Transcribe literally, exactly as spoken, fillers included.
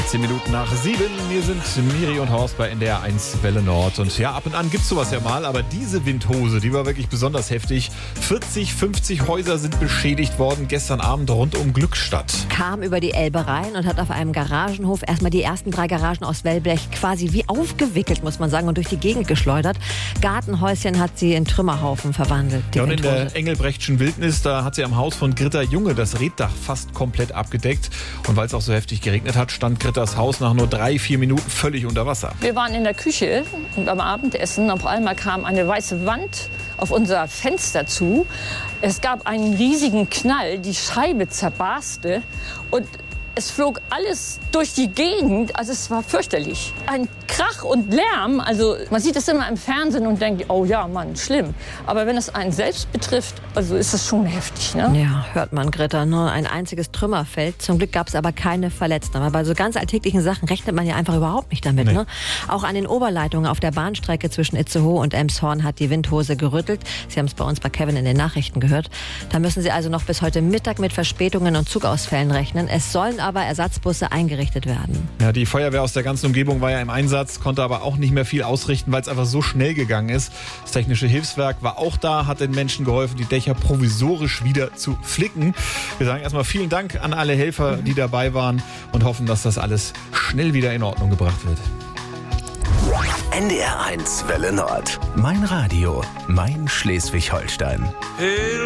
sechzehn Minuten nach sieben. Hier sind Miri und Horst bei N D R eins Welle Nord. Und ja, ab und an gibt's sowas ja mal, aber diese Windhose, die war wirklich besonders heftig. vierzig, fünfzig Häuser sind beschädigt worden gestern Abend rund um Glückstadt. Kam über die Elbe rein und hat auf einem Garagenhof erstmal die ersten drei Garagen aus Wellblech quasi wie aufgewickelt, muss man sagen, und durch die Gegend geschleudert. Gartenhäuschen hat sie in Trümmerhaufen verwandelt. Die Ja, und in Windhose. der Engelbrechtschen Wildnis, da hat sie am Haus von Gritta Junge das Reetdach fast komplett abgedeckt. Und weil es auch so heftig geregnet hat, stand Grittas Haus nach nur drei, vier Minuten völlig unter Wasser. Wir waren in der Küche und am Abendessen. Auf einmal kam eine weiße Wand auf unser Fenster zu. Es gab einen riesigen Knall, die Scheibe zerbarste und es flog alles durch die Gegend. Also es war fürchterlich. Ein Krach und Lärm. Also man sieht es immer im Fernsehen und denkt, oh ja, Mann, schlimm. Aber wenn es einen selbst betrifft, also ist es schon heftig. Ne? Ja, hört man, Gritta. Nur ein einziges Trümmerfeld. Zum Glück gab es aber keine Verletzten. Aber bei so ganz alltäglichen Sachen rechnet man ja einfach überhaupt nicht damit. Nee. Ne? Auch an den Oberleitungen auf der Bahnstrecke zwischen Itzehoe und Elmshorn hat die Windhose gerüttelt. Sie haben es bei uns bei Kevin in den Nachrichten gehört. Da müssen Sie also noch bis heute Mittag mit Verspätungen und Zugausfällen rechnen. Es sollen aber Ersatzbusse eingerichtet werden. Ja, die Feuerwehr aus der ganzen Umgebung war ja im Einsatz, konnte aber auch nicht mehr viel ausrichten, weil es einfach so schnell gegangen ist. Das Technische Hilfswerk war auch da, hat den Menschen geholfen, die Dächer provisorisch wieder zu flicken. Wir sagen erstmal vielen Dank an alle Helfer, die dabei waren und hoffen, dass das alles schnell wieder in Ordnung gebracht wird. N D R eins Welle Nord. Mein Radio, mein Schleswig-Holstein.